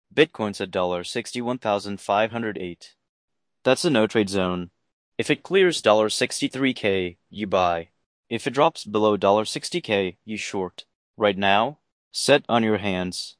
Bitcoin's at $61,508. That's a no-trade zone. If it clears $63K, you buy. If it drops below $60K, you short. Right now, set on your hands.